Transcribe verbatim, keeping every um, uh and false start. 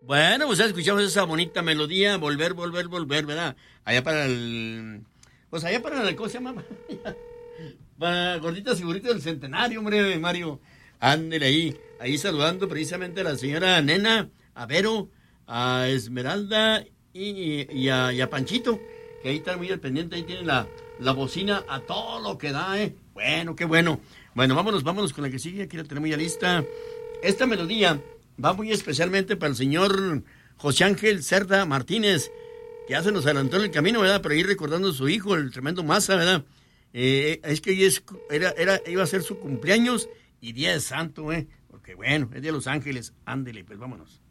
Bueno, pues ya escuchamos esa bonita melodía, volver, volver, volver, ¿verdad? Allá para el... Pues allá para el... ¿Cómo se llama? Para Gorditas y Burritos del Centenario, hombre, Mario. Ándele ahí, ahí saludando precisamente a la señora Nena, a Vero, a Esmeralda y, y, a, y a Panchito, que ahí están muy al pendiente, ahí tienen la, la bocina a todo lo que da, ¿eh? Bueno, qué bueno. Bueno, vámonos, vámonos con la que sigue, aquí la tenemos ya lista. Esta melodía va muy especialmente para el señor José Ángel Cerda Martínez, que ya se nos adelantó en el camino, ¿verdad? Pero ahí recordando a su hijo, el tremendo Maza, ¿verdad? Eh, es que hoy es, era, era, iba a ser su cumpleaños y día de santo, ¿eh? Porque bueno, es Día de Los Ángeles. Ándele, pues vámonos.